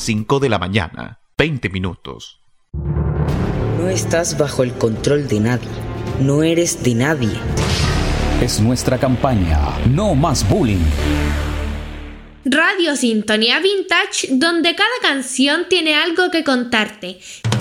5 de la mañana. 20 minutos. No estás bajo el control de nadie. No eres de nadie. Es nuestra campaña. No más bullying. Radio Sintonía Vintage, donde cada canción tiene algo que contarte.